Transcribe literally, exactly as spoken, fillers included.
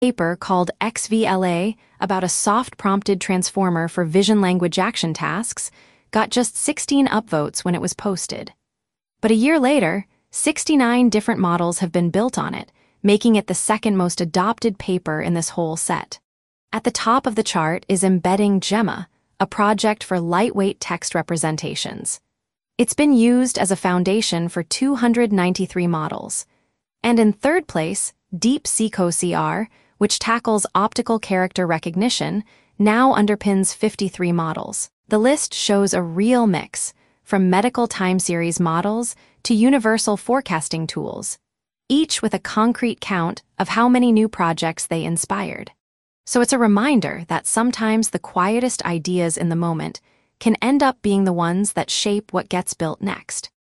paper called X V L A about a soft-prompted transformer for vision language action tasks got just sixteen upvotes when it was posted. But a year later, sixty-nine different models have been built on it, making it the second most adopted paper in this whole set. At the top of the chart is Embedding Gemma, a project for lightweight text representations. It's been used as a foundation for two hundred ninety-three models. And in third place, DeepSeek O C R, which tackles optical character recognition, now underpins fifty-three models. The list shows a real mix, from medical time series models to universal forecasting tools, each with a concrete count of how many new projects they inspired. So it's a reminder that sometimes the quietest ideas in the moment can end up being the ones that shape what gets built next.